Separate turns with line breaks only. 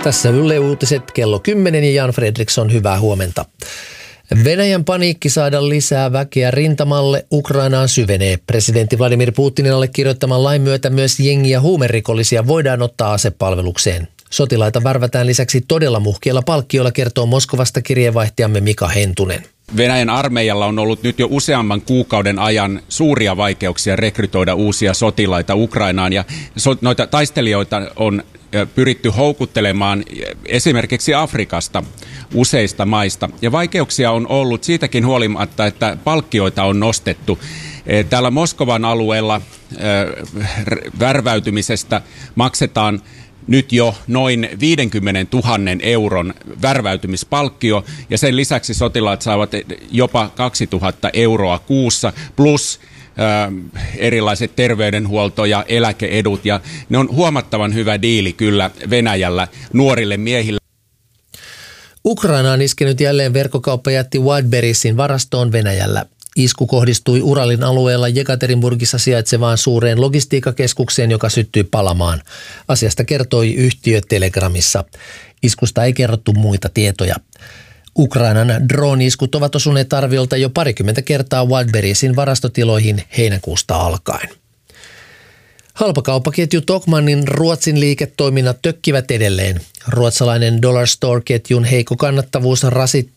Tässä Yle Uutiset kello 10 ja Jan Fredriksson, hyvää huomenta. Venäjän paniikki saada lisää väkeä rintamalle Ukrainaan syvenee. Presidentti Vladimir Putinin allekirjoittaman lain myötä myös jengi- ja huumerikollisia voidaan ottaa asepalvelukseen. Sotilaita värvätään lisäksi todella muhkeilla palkkioilla, kertoo Moskovasta kirjeenvaihtajamme Mika Hentunen.
Venäjän armeijalla on ollut nyt jo useamman kuukauden ajan suuria vaikeuksia rekrytoida uusia sotilaita Ukrainaan, ja noita taistelijoita on pyritty houkuttelemaan esimerkiksi Afrikasta useista maista. Ja vaikeuksia on ollut siitäkin huolimatta, että palkkioita on nostettu. Täällä Moskovan alueella värväytymisestä maksetaan nyt jo noin 50 000 euron värväytymispalkkio, ja sen lisäksi sotilaat saavat jopa 2 000 euroa kuussa plus erilaiset terveydenhuolto- ja eläkeedut, ja ne on huomattavan hyvä diili kyllä Venäjällä nuorille miehille.
Ukrainaan iskenyt jälleen verkkokauppa jätti Wildberriesin varastoon Venäjällä. Isku kohdistui Uralin alueella Jekaterinburgissa sijaitsevaan suureen logistiikkakeskukseen, joka syttyi palamaan. Asiasta kertoi yhtiö Telegramissa. Iskusta ei kerrottu muita tietoja. Ukrainan drone-iskut ovat osuneet arviolta jo 20 kertaa Wildberriesin varastotiloihin heinäkuusta alkaen. Halpakauppaketju Tokmannin Ruotsin liiketoiminnat tökkivät edelleen. Ruotsalainen Dollar Store-ketjun heikko kannattavuus